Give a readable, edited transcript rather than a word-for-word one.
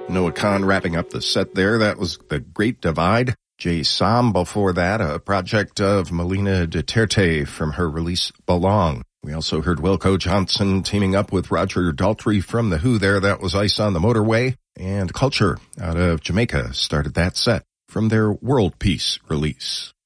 Noah Kahn wrapping up the set there. That was The Great Divide. Jay Som before that, a project of Melina Duterte from her release Belong. We also heard Wilco Johnson teaming up with Roger Daltrey from The Who there. That was Ice on the Motorway. And Culture out of Jamaica started that set from their World Peace release.